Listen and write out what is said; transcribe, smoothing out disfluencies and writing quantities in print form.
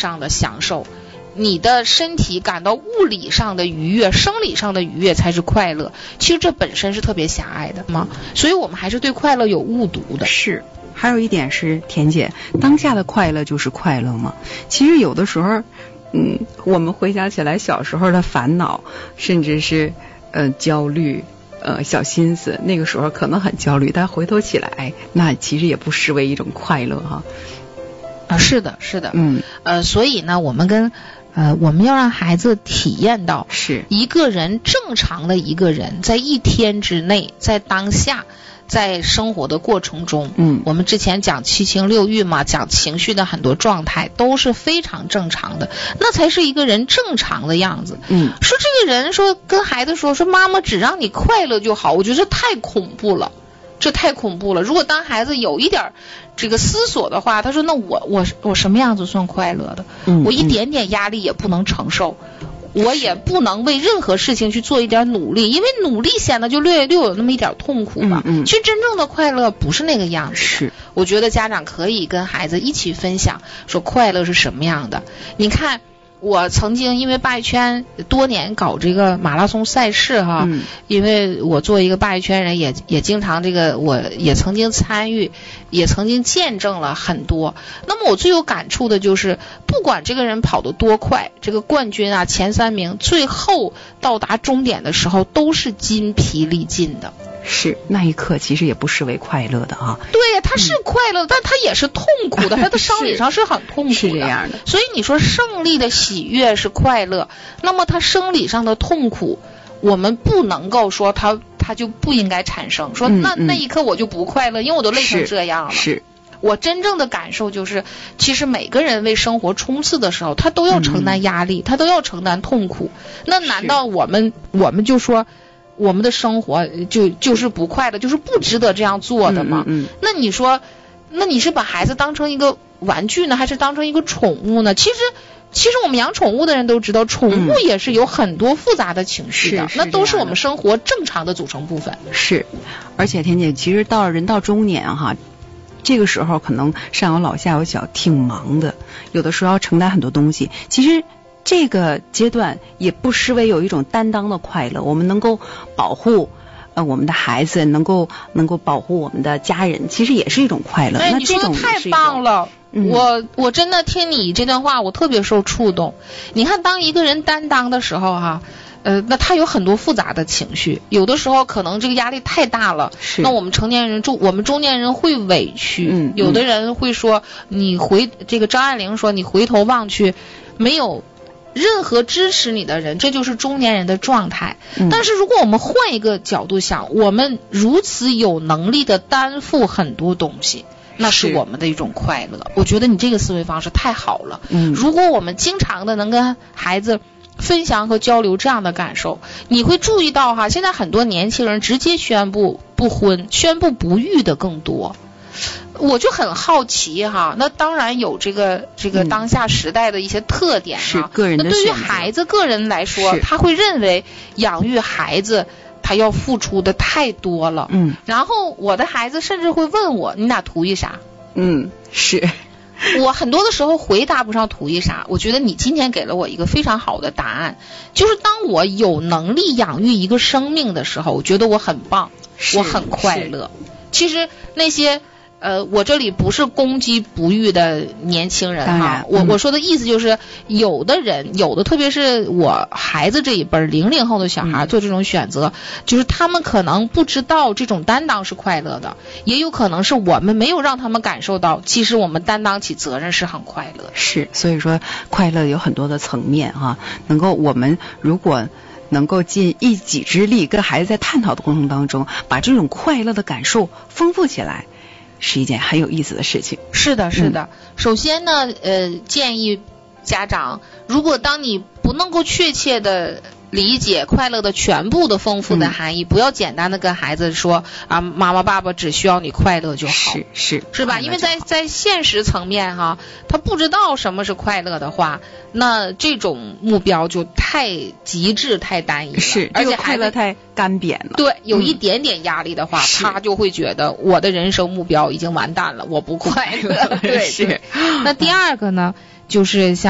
上的享受，你的身体感到物理上的愉悦，生理上的愉悦才是快乐。其实这本身是特别狭隘的嘛，所以我们还是对快乐有误读的。 是，还有一点是田姐，当下的快乐就是快乐吗？其实有的时候我们回想起来小时候的烦恼，甚至是焦虑小心思，那个时候可能很焦虑，但回头起来那其实也不失为一种快乐哈。 是的是的，所以呢我们要让孩子体验到， 是一个人正常的一个人在一天之内，在当下，在生活的过程中，我们之前讲七情六欲嘛，讲情绪的很多状态都是非常正常的，那才是一个人正常的样子。说这个人说跟孩子说妈妈只让你快乐就好，我觉得太恐怖了，这太恐怖了。如果当孩子有一点这个思索的话，他说那我什么样子算快乐的？我一点点压力也不能承受，我也不能为任何事情去做一点努力，因为努力显得就略有那么一点痛苦嘛。其实真正的快乐不是那个样子。 是， 我觉得家长可以跟孩子一起分享，说快乐是什么样的。你看我曾经因为八一圈多年搞这个马拉松赛事哈，因为我做一个八一圈人也经常我也曾经参与，也曾经见证了很多。那么我最有感触的就是，不管这个人跑得多快，这个冠军啊前3名，最后到达终点的时候都是筋疲力尽的。 是，那一刻其实也不失为快乐的啊。 对呀，他是快乐，但他也是痛苦的，他的生理上是很痛苦的。 是这样的。 所以你说胜利的喜悦是快乐，那么他生理上的痛苦，我们不能够说他就不应该产生。说那一刻我就不快乐，因为我都累成这样了。 是。 我真正的感受就是，其实每个人为生活冲刺的时候，他都要承担压力，他都要承担痛苦。那难道我们就说我们的生活就是不快乐，就是不值得这样做的吗？那你说，那你是把孩子当成一个玩具呢，还是当成一个宠物呢？其实我们养宠物的人都知道，宠物也是有很多复杂的情绪的，那都是我们生活正常的组成部分。 是，而且田姐，其实人到中年哈，这个时候可能上有老下有小，挺忙的，有的时候要承担很多东西。其实这个阶段也不失为有一种担当的快乐，我们能够保护我们的孩子，能够保护我们的家人，其实也是一种快乐。那你说的太棒了。我真的听你这段话我特别受触动。你看当一个人担当的时候哈，那他有很多复杂的情绪，有的时候可能这个压力太大了，那我们成年人我们中年人会委屈，有的人会说这个张爱玲说你回头望去没有任何支持你的人，这就是中年人的状态。但是如果我们换一个角度想，我们如此有能力的担负很多东西，那是我们的一种快乐。我觉得你这个思维方式太好了。如果我们经常的能跟孩子分享和交流这样的感受，你会注意到哈，现在很多年轻人直接宣布不婚，宣布不育的更多。我就很好奇哈，那当然有这个当下时代的一些特点哈， 是个人的选择。 那对于孩子个人来说，他会认为养育孩子他要付出的太多了。然后我的孩子甚至会问我，你俩图一啥？ 是。 我很多的时候回答不上图一啥，我觉得你今天给了我一个非常好的答案，就是当我有能力养育一个生命的时候，我觉得我很棒，我很快乐。其实那些我这里不是攻击不育的年轻人哈，我说的意思就是有的特别是我孩子这一辈00后的小孩做这种选择，就是他们可能不知道这种担当是快乐的，也有可能是我们没有让他们感受到其实我们担当起责任是很快乐。 是，所以说快乐有很多的层面哈，我们如果能够尽一己之力跟孩子在探讨的过程当中把这种快乐的感受丰富起来，是一件很有意思的事情。 是的。首先呢建议家长，如果当你不能够确切的理解快乐的全部的丰富的含义，不要简单的跟孩子说妈妈爸爸只需要你快乐就好，是吧？因为在现实层面哈，他不知道什么是快乐的话，那这种目标就太极致太单一了，而且快乐太干瘪了。 对，有一点点压力的话，他就会觉得我的人生目标已经完蛋了，我不快乐。对，是。那第二个呢，就是像